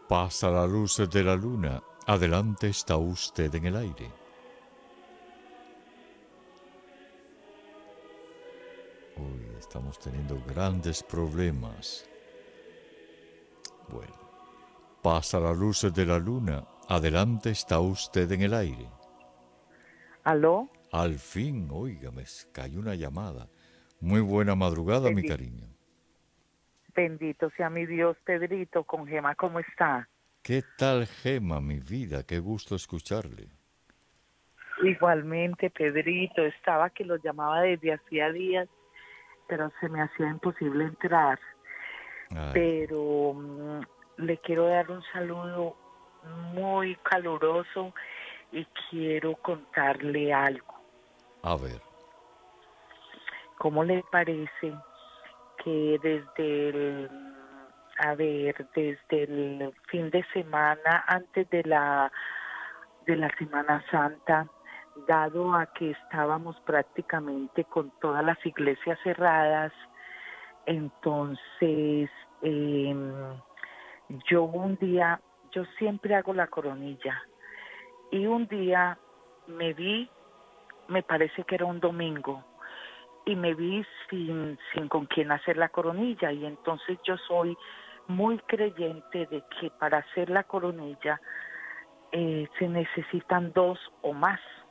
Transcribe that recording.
Pasa la luz de la luna, adelante está usted en el aire. Uy, estamos teniendo grandes problemas. Bueno, pasa la luz de la luna, adelante está usted en el aire. ¿Aló? Al fin, oiga, me cayó una llamada. Muy buena madrugada, mi Bendi- cariño. Bendito sea mi Dios, Pedrito, con Gema, ¿cómo está? ¿Qué tal, Gema, mi vida? Qué gusto escucharle. Igualmente, Pedrito, estaba que lo llamaba desde hacía días, pero se me hacía imposible entrar. Ay, Pero le quiero dar un saludo muy caluroso y quiero contarle algo. a ver, ¿Cómo le parece que desde el fin de semana, antes de la Semana Santa, dado a que estábamos prácticamente con todas las iglesias cerradas, entonces yo un día, yo siempre hago la coronilla y un día me vi, me parece que era un domingo, y me vi sin con quién hacer la coronilla, y entonces yo soy muy creyente de que para hacer la coronilla se necesitan dos o más.